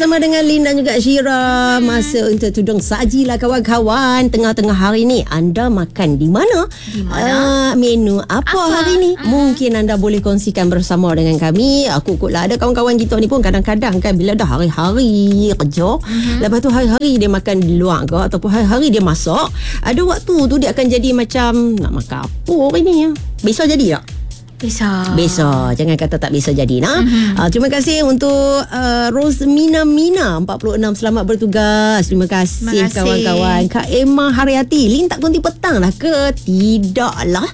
bersama dengan Lin dan juga Syira. Masa untuk tudung sajilah kawan-kawan. Tengah-tengah hari ni anda makan di mana? Menu apa hari ni? Mungkin anda boleh kongsikan bersama dengan kami. Aku ikutlah, ada kawan-kawan kita ni pun kadang-kadang kan, bila dah hari-hari kerja, lepas tu hari-hari dia makan di luar ke, ataupun hari-hari dia masak, ada waktu tu dia akan jadi macam nak makan apa hari ni ya? Besok jadi tak? Besok. Jangan kata tak besok jadi nah. Terima kasih untuk Rosmina 46. Selamat bertugas. Terima kasih kawan-kawan. Kak Emma Haryati, Lin tak konti petang lah ke? Tidaklah.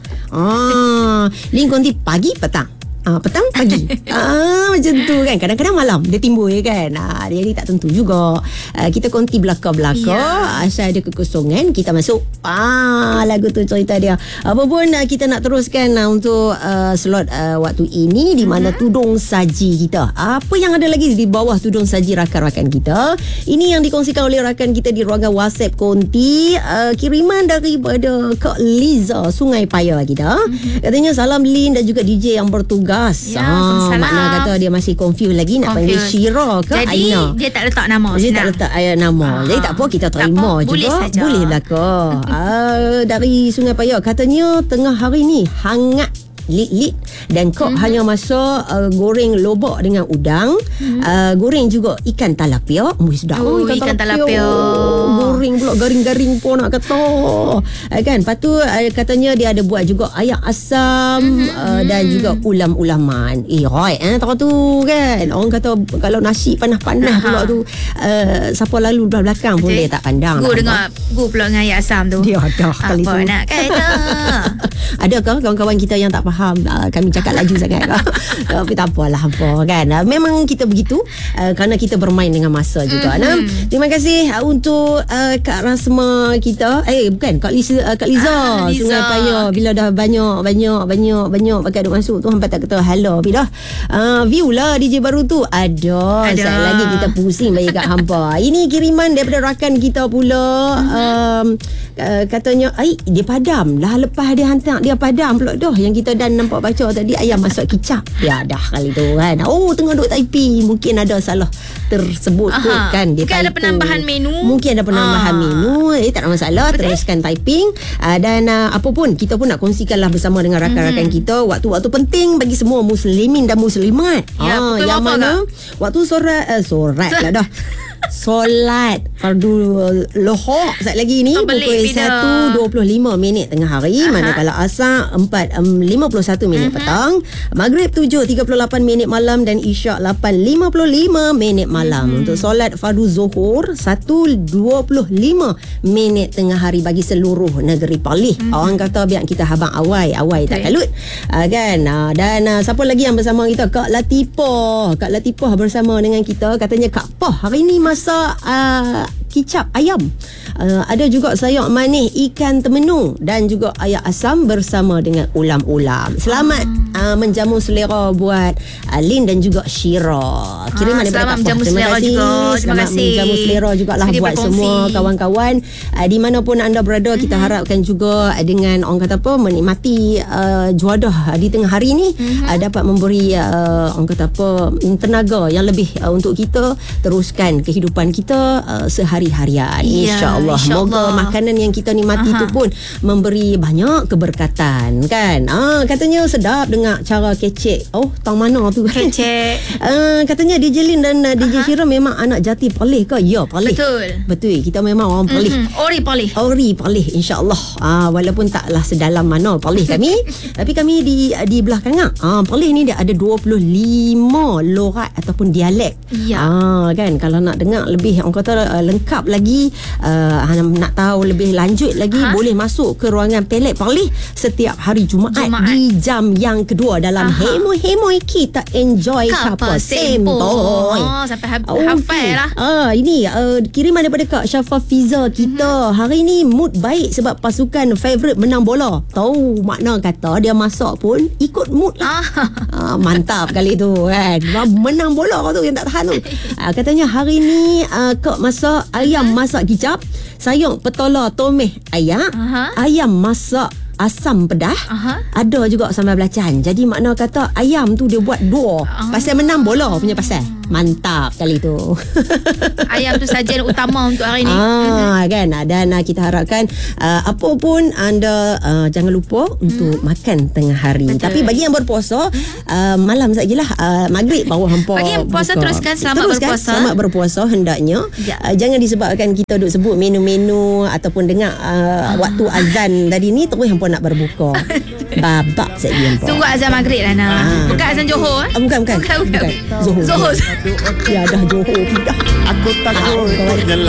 Lin konti pagi petang. Petang pagi. Macam tu kan. Kadang-kadang malam dia timbul kan. Jadi tak tentu juga. Kita konti belaka-belaka. Asal ada kekosongan kita masuk. Lagu tu cerita dia. Apa pun kita nak teruskan untuk slot waktu ini di mana tudung saji kita. Apa yang ada lagi di bawah tudung saji rakan-rakan kita? Ini yang dikongsikan oleh rakan kita di ruangan WhatsApp konti. Kiriman daripada Kak Liza Sungai Paya kita. Katanya salam Lin dan juga DJ yang bertugas. Makna kata dia masih confused lagi nak panggil Syira ke Aina. Jadi dia tak letak nama. Dia tak letak nama. Jadi tak apa, kita terima juga. Bolehlah ke. Dari Sungai Paya katanya tengah hari ni hangat lit dan kok hanya masak goreng lobak dengan udang, goreng juga ikan talapia. Sedap ikan talapia. Goreng pula garing-garing pun nak kata kan. Lepas tu katanya dia ada buat juga ayam asam dan juga ulam-ulaman. Tahu tu kan, orang kata kalau nasi panas-panas pula tu, siapa lalu belakang pun dia tak pandang. Gu dengar pula dengan ayam asam tu. Dia ada kali tu. Apa nak kata? Adakah kawan-kawan kita yang tak faham kami cakap laju sangat tapi tak apalah apa kan. Memang kita begitu kerana kita bermain dengan masa juga. Terima kasih untuk Kak Rasma kita, bukan Kak Liza Sungai Paya. Bila dah banyak pakai duk masuk tu hampa tak kata hello. Bila view lah DJ baru tu ada. Sekali lagi kita pusing bagi kat hampa. Ini kiriman daripada rakan kita pula. Katanya dia padam lah. Lepas dia hantar dia padam pula dah. Yang kita dah nampak baca tadi ayam masak kicap. Ya dah kali tu kan. Tengah duk typing. Mungkin ada salah tersebut kot kan. Dia mungkin ada penambahan menu. Tak ada masalah. Teruskan typing. Dan apa pun kita pun nak kongsikanlah bersama dengan rakan-rakan kita waktu-waktu penting bagi semua muslimin dan muslimat. Yang mana waktu sorat lah dah. Solat fardu lohor saat lagi ni pukul 1.25 tengah hari, manakala asar 4.51 petang, maghrib 7.38 malam dan isyak 8.55 malam. Untuk solat fardu zuhur 1.25 tengah hari bagi seluruh negeri Perlis. Orang kata biar kita habang awai tak kalut kan. Dan siapa lagi yang bersama kita? Kak Latifah bersama dengan kita. Katanya Kak Pah hari ni masak kicap ayam. Ada juga sayur manis ikan temenung dan juga ayam asam bersama dengan ulam-ulam. Selamat menjamu selera buat Lin dan juga Syira. Kiriman daripada Kak Pah. Terima kasih. Selamat menjamu selera jugalah buat semua kawan-kawan di mana pun anda berada. Kita harapkan juga dengan orang kata apa, menikmati juadah di tengah hari ni dapat memberi orang kata apa, tenaga yang lebih untuk kita teruskan kehidupan kita sehari-harian. InsyaAllah. Moga makanan yang kita nikmati tu pun memberi banyak keberkatan kan. Katanya sedap dengar cara kecek. Tang mana tu kecek. Katanya DJ Lin dan DJ Syira memang anak jati Perlis ke? Ya, Perlis. Betul. Kita memang orang Perlis. Ori Perlis insya-Allah. Walaupun taklah sedalam mana Perlis kami, tapi kami di belah Kangak. Perlis ni dia ada 25 lorat ataupun dialek. Kan, kalau nak dengar lebih orang kata lengkap lagi, nak tahu lebih lanjut lagi, boleh masuk ke ruangan Pelet Perlis setiap hari Jumaat di jam yang kedua dalam Hemoi kita enjoy Kapal Semboi. Sampai hafal lah. Ini kiriman daripada Kak Syafa Fiza kita. Hari ni mood baik sebab pasukan favourite menang bola. Tahu makna kata dia masak pun ikut mood lah. Mantap kali tu kan. Menang bola tu yang tak tahan tu. Katanya hari ni Kak masak ayam masak kicap, sayur petola tomeh ayam, ayam masak asam pedas, ada juga sambal belacan. Jadi makna kata ayam tu dia buat dua pasal menang bola punya pasal. Mantap kali tu. Ayam tu sajian utama untuk hari ni. Kan. Dan kita harapkan apa pun anda jangan lupa untuk makan tengah hari. Betul. Tapi bagi yang berpuasa, malam sajalah, maghrib baru hampa Bagi yang puasa buka. teruskan, selamat berpuasa. Selamat berpuasa hendaknya. Ya. Jangan disebabkan kita duk sebut menu-menu ataupun dengar waktu azan tadi ni terus hampa nak berbuka. Babak saja hampa. Tunggu azan maghrib lah Nah. Bukan azan Johor. Bukan. Bukan. Zohor. Zohor. Ya dah Johor tidak. Aku takut